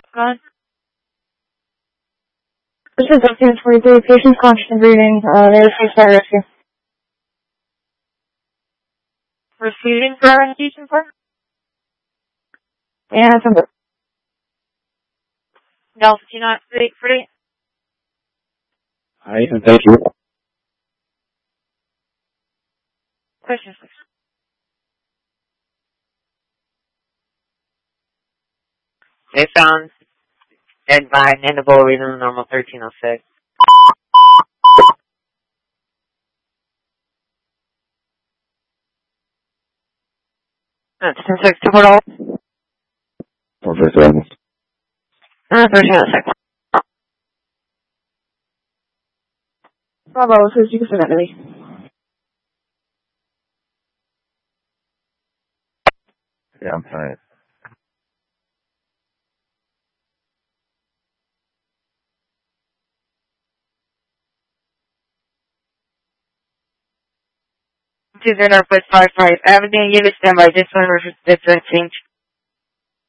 Gone. This is update 43. Patients conscious and breathing. They received fire rescue. Receiving fire rescue for? And some good. Delta 298 pretty. Hi, and thank you. Questions, please. They found dead by Nandable reason normal 1306. 10-6, 2-4. 457. 1306. Bravo, this is Houston Entity. Yeah, I'm fine. Northwest 55 Avenue, unit standby, this one, this one change.